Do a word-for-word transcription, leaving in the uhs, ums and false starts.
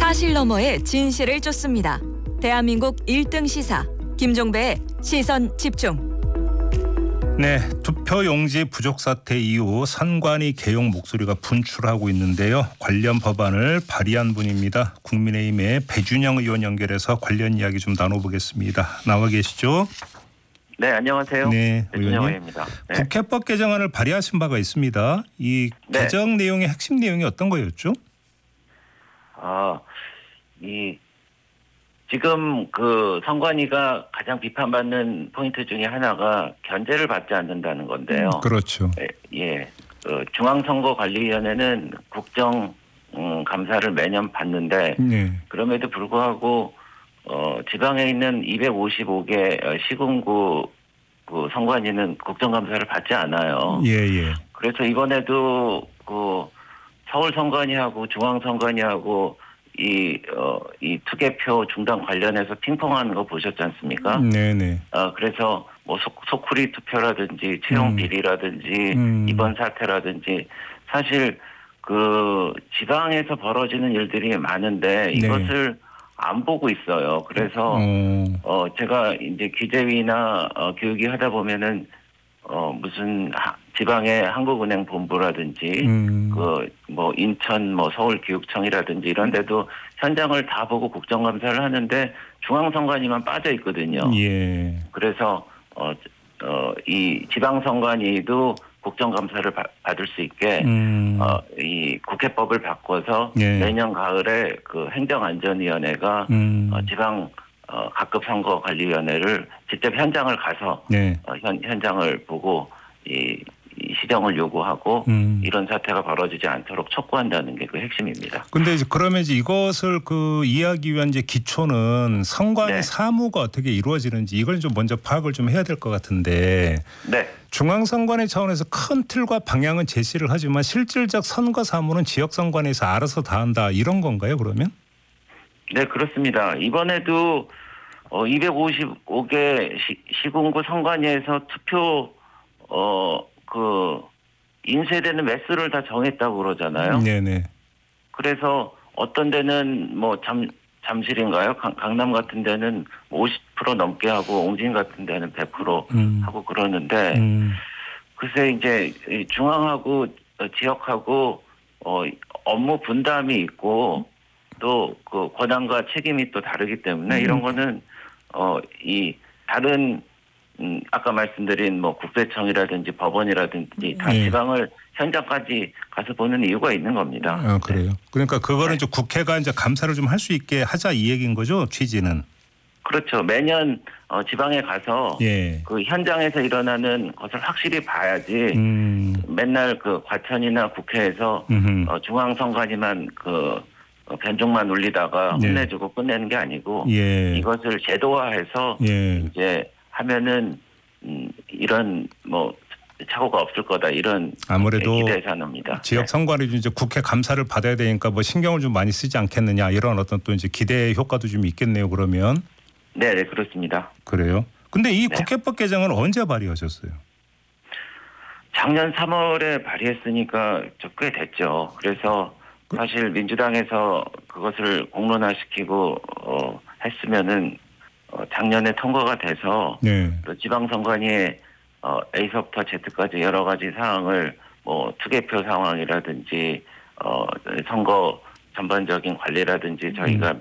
사실 너머의 진실을 쫓습니다. 대한민국 일 등 시사 김종배의 시선 집중. 네, 투표용지 부족 사태 이후 선관위 개용 목소리가 분출하고 있는데요. 관련 법안을 발의한 분입니다. 국민의힘의 배준영 의원 연결해서 관련 이야기 좀 나눠보겠습니다. 나와 계시죠? 네, 안녕하세요. 네, 배준영 의원님. 의원입니다. 네. 국회법 개정안을 발의하신 바가 있습니다. 이 네. 개정 내용의 핵심 내용이 어떤 거였죠? 아, 이 지금 그 선관위가 가장 비판받는 포인트 중에 하나가 견제를 받지 않는다는 건데요. 그렇죠. 예, 예. 그 중앙선거관리위원회는 국정 음, 감사를 매년 받는데 네. 그럼에도 불구하고 어, 지방에 있는 이백오십오 개 시군구 그 선관위는 국정감사를 받지 않아요. 예, 예. 그래서 이번에도 그 서울 선관위하고 중앙 선관위하고 이, 어, 이 투개표 중단 관련해서 핑퐁하는 거 보셨지 않습니까? 네네. 어, 그래서 뭐 소, 소쿠리 투표라든지 채용 음. 비리라든지 음. 이번 사태라든지 사실 그 지방에서 벌어지는 일들이 많은데 이것을 안 보고 있어요. 그래서 어. 어, 제가 이제 기재위나 어, 교육위 하다 보면은 어, 무슨 하, 지방의 한국은행 본부라든지 음. 그 뭐 인천 뭐 서울교육청이라든지 이런 데도 현장을 다 보고 국정감사를 하는데 중앙선관위만 빠져 있거든요. 예. 그래서 어, 어, 이 지방선관위도 국정감사를 바, 받을 수 있게 음. 어, 이 국회법을 바꿔서 예. 내년 가을에 그 행정안전위원회가 음. 어, 지방 어, 각급 선거관리위원회를 직접 현장을 가서 네. 어, 현, 현장을 보고 이, 이 시정을 요구하고 음. 이런 사태가 벌어지지 않도록 촉구한다는 게 그 핵심입니다. 근데 이제 그러면 이제 이것을 그 이해하기 위한 이제 기초는 선관위 네. 사무가 어떻게 이루어지는지 이걸 좀 먼저 파악을 좀 해야 될 것 같은데 네, 중앙선관위 차원에서 큰 틀과 방향은 제시를 하지만 실질적 선거 사무는 지역선관위에서 알아서 다 한다 이런 건가요 그러면? 네 그렇습니다. 이번에도 어, 이백오십오 개 시, 시군구 선관위에서 투표 어, 그 인쇄되는 매수를 다 정했다고 그러잖아요. 네네. 그래서 어떤 데는 뭐 잠, 잠실인가요? 강, 강남 같은 데는 오십 퍼센트 넘게 하고 옹진 같은 데는 백 퍼센트 음. 하고 그러는데 음. 글쎄 이제 이 중앙하고 지역하고 어, 업무 분담이 있고 또 그 권한과 책임이 또 다르기 때문에 이런 거는 어, 이 다른 음, 아까 말씀드린 뭐 국세청이라든지 법원이라든지 다 네. 지방을 현장까지 가서 보는 이유가 있는 겁니다. 아 그래요. 그러니까 그거는 네. 이제 국회가 이제 감사를 좀 할 수 있게 하자 이 얘기인 거죠 취지는. 그렇죠. 매년 어, 지방에 가서 예. 그 현장에서 일어나는 것을 확실히 봐야지 음. 맨날 그 과천이나 국회에서 음흠. 어, 중앙선관위만 그 어, 변종만 울리다가 네. 혼내주고 끝내는 게 아니고 예. 이것을 제도화해서 예. 이제 하면은 음, 이런 뭐 착오가 없을 거다 이런 아무래도 기대 산업니다. 지역 선관위 이제 국회 감사를 받아야 되니까 뭐 신경을 좀 많이 쓰지 않겠느냐 이런 어떤 또 이제 기대 효과도 좀 있겠네요 그러면. 네, 네 그렇습니다. 그래요. 근데 이 네. 국회법 개정은 언제 발의하셨어요? 작년 삼월에 발의했으니까 저 꽤 됐죠. 그래서 사실 민주당에서 그것을 공론화시키고 어, 했으면은 어, 작년에 통과가 돼서 네. 또 지방선관위에 어, A서부터 Z까지 여러 가지 사항을 뭐 투개표 상황이라든지 어, 선거 전반적인 관리라든지 저희가